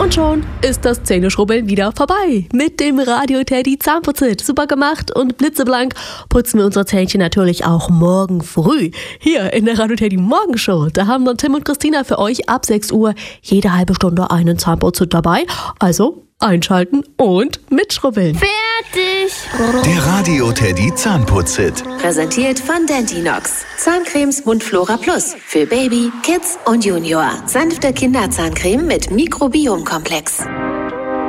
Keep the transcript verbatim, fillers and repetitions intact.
Und schon ist das Zähneschrubbeln wieder vorbei. Mit dem Radio Teddy Zahnputzhit. Super gemacht und blitzeblank putzen wir unsere Zähnchen natürlich auch morgen früh. Hier in der Radio Teddy Morgenshow. Da haben dann Tim und Christina für euch ab sechs Uhr jede halbe Stunde einen Zahnputzhit dabei. Also einschalten und mitschrubbeln. Fertig! Der Radio Teddy Zahnputzhit. Präsentiert von Dentinox. Zahncremes Mundflora Plus. Für Baby, Kids und Junior. Sanfte Kinderzahncreme mit Mikrobiomkomplex.